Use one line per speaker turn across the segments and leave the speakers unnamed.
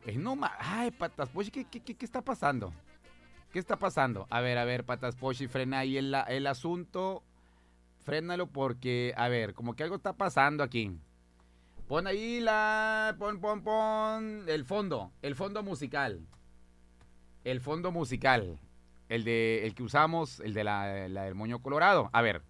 Ay, Patas Pochi, ¿qué está pasando? ¿Qué está pasando? A ver, Patas Pochi, frena ahí el asunto. Frénalo porque, a ver, como que algo está pasando aquí. Pon ahí pon el fondo musical. El fondo musical. El que usamos, el de la del moño colorado. A ver.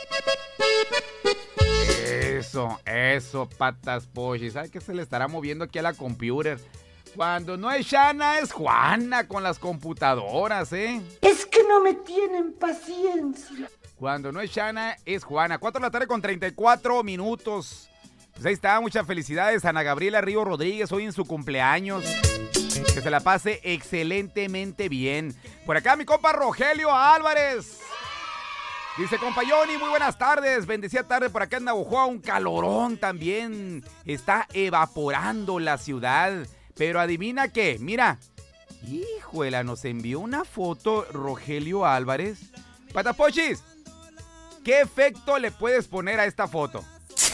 Eso, Patas Pochi. ¿Sabe qué se le estará moviendo aquí a la computer? Cuando no es Shana, es Juana con las computadoras, ¿eh?
Es que no me tienen paciencia.
Cuando no es Shana, es Juana. 4 de la tarde con 34 minutos. Pues ahí está, muchas felicidades a Ana Gabriela Río Rodríguez hoy en su cumpleaños. Que se la pase excelentemente bien. Por acá mi compa Rogelio Álvarez. Dice, compa Johnny, muy buenas tardes. Bendecida tarde por acá en Navojoa. Un calorón también. Está evaporando la ciudad. Pero adivina qué, mira. Híjole, nos envió una foto Rogelio Álvarez. Patapochis, ¿qué efecto le puedes poner a esta foto?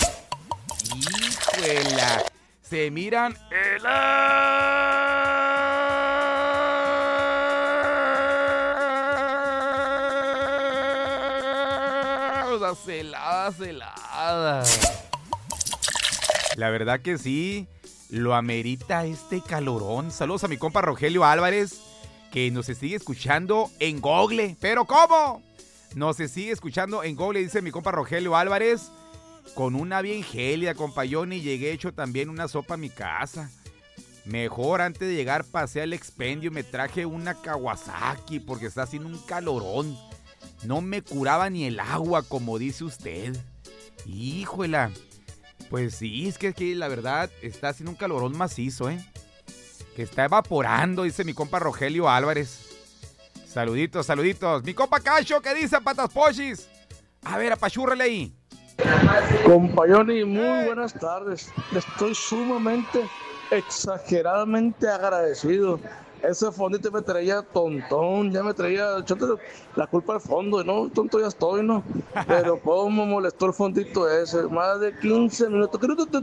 Híjole, se miran helada. La verdad que sí, lo amerita este calorón. Saludos a mi compa Rogelio Álvarez, que nos sigue escuchando en Google. ¿Pero cómo? Nos sigue escuchando en Google, dice mi compa Rogelio Álvarez. Con una bien gélida, compa Johnny, llegué hecho también una sopa a mi casa. Mejor antes de llegar pasé al expendio y me traje una Kawasaki porque está haciendo un calorón. No me curaba ni el agua, como dice usted. Híjola. Pues sí, es que la verdad está haciendo un calorón macizo, ¿eh? Que está evaporando, dice mi compa Rogelio Álvarez. Saluditos. Mi compa Cacho, ¿qué dice, Patas Pochis? A ver, apachúrrele ahí.
Compa Johnny, muy buenas tardes. Estoy sumamente, exageradamente agradecido. Ese fondito me traía tontón, ya me traía echando la culpa al fondo, ¿no? Tonto ya estoy, ¿no? Pero cómo me molestó el fondito ese, más de 15 minutos.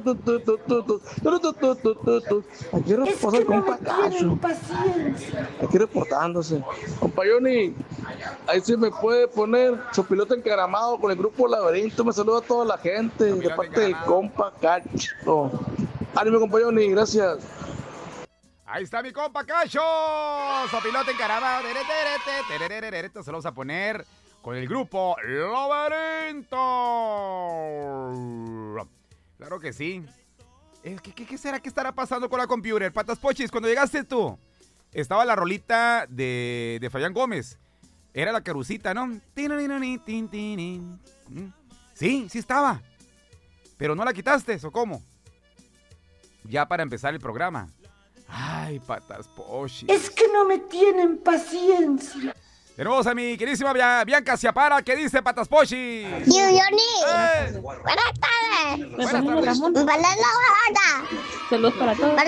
Aquí reportando el compa Cacho. Aquí reportándose. Compa Johnny, ahí sí me puede poner su piloto encaramado con el grupo Laberinto. Me saluda a toda la gente de parte del compa Cacho. Ánimo, compa Johnny, gracias.
Ahí está mi compa Cacho, sopilote encaramado. Se lo vamos a poner con el grupo Laberinto. Claro que sí. ¿Qué será que estará pasando con la computer? Patas Pochis, cuando llegaste tú, estaba la rolita de Fabián Gómez. Era la carucita, ¿no? Sí estaba. Pero no la quitaste, ¿o cómo? Ya para empezar el programa. Ay, Patas Pochis.
Es que no me tienen paciencia.
Tenemos a mi queridísima Bianca Ciapara, que dice Patas Pochis.
Johnny. Buenas tardes.
Buenas tardes.
Saludos para todos.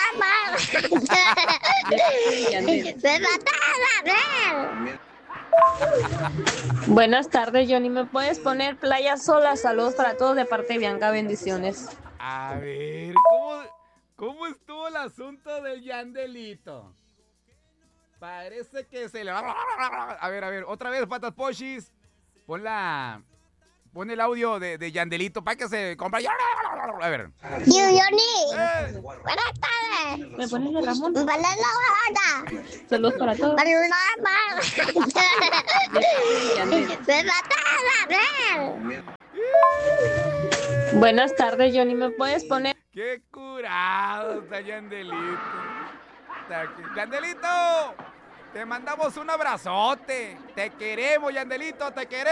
Buenas tardes, Johnny. ¿Me puedes poner Playa Sola? Saludos para todos de parte de Bianca. Bendiciones.
A ver, ¿cómo estuvo el asunto del Yandelito? Parece que se le... A ver, otra vez, Patas Pochis. Pon el audio de Yandelito para que se compra. A ver.
Johnny. Buenas tardes.
¿Me pones de Ramón?
Saludos para todos. Buenas tardes, Johnny. ¿Me puedes poner?
¡Qué curado está Yandelito! ¡Yandelito! Te mandamos un abrazote. Te queremos, Yandelito, te queremos.